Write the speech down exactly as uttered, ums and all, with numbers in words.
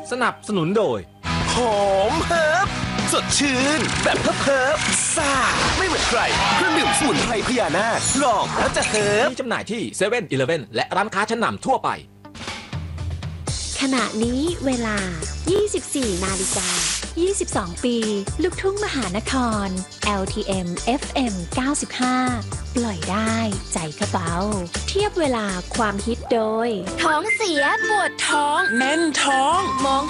สนับสนุนโดยหอมเฮิร์บสดชื่นแบบเฮิร์บเฮิร์บซ่าไม่เหมือนใครเครื่องดื่มสมุนไพรพญานาคลองแล้วจะเฮิร์บมีจำหน่ายที่เซเว่นอีเลฟเว่นและร้านค้าชั้นนำทั่วไปขณะนี้เวลา ยี่สิบสี่ นาฬิกา ยี่สิบสอง ปี ลูกทุ่งมหานคร แอล ที เอ็ม เอฟ เอ็ม เก้าสิบห้า ปล่อยได้ใจกระเป๋า เทียบเวลาความฮิตโดยท้องเสียปวดท้องแน่นท้องมอง